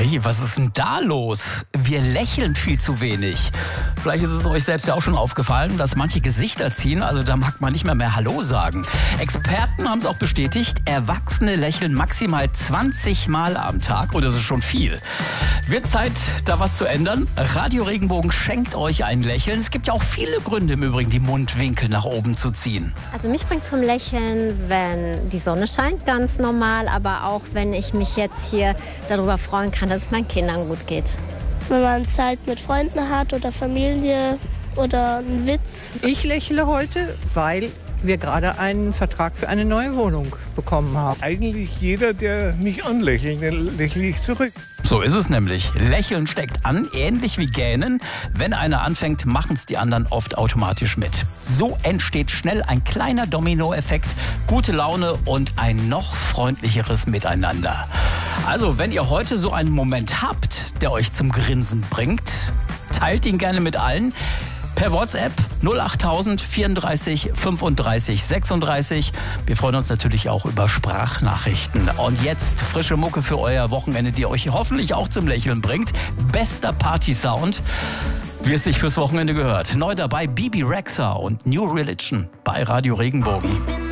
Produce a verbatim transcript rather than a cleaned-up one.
Hey, was ist denn da los? Wir lächeln viel zu wenig. Vielleicht ist es euch selbst ja auch schon aufgefallen, dass manche Gesichter ziehen, also da mag man nicht mehr mehr Hallo sagen. Experten haben es auch bestätigt, Erwachsene lächeln maximal zwanzig Mal am Tag und das ist schon viel. Wird Zeit, da was zu ändern? Radio Regenbogen schenkt euch ein Lächeln. Es gibt ja auch viele Gründe im Übrigen, die Mundwinkel nach oben zu ziehen. Also mich bringt zum Lächeln, wenn die Sonne scheint, ganz normal, aber auch wenn ich mich jetzt hier darüber freuen kann, dass es meinen Kindern gut geht. Wenn man Zeit mit Freunden hat oder Familie oder einen Witz. Ich lächle heute, weil wir gerade einen Vertrag für eine neue Wohnung bekommen haben. Eigentlich jeder, der mich anlächelt, den lächle ich zurück. So ist es nämlich. Lächeln steckt an, ähnlich wie Gähnen. Wenn einer anfängt, machen es die anderen oft automatisch mit. So entsteht schnell ein kleiner Dominoeffekt, gute Laune und ein noch freundlicheres Miteinander. Also, wenn ihr heute so einen Moment habt, der euch zum Grinsen bringt, teilt ihn gerne mit allen. Per WhatsApp null acht tausend vierunddreißig fünfunddreißig sechsunddreißig. Wir freuen uns natürlich auch über Sprachnachrichten. Und jetzt frische Mucke für euer Wochenende, die euch hoffentlich auch zum Lächeln bringt. Bester Party-Sound, wie es sich fürs Wochenende gehört. Neu dabei Bibi Rexha und New Religion bei Radio Regenbogen.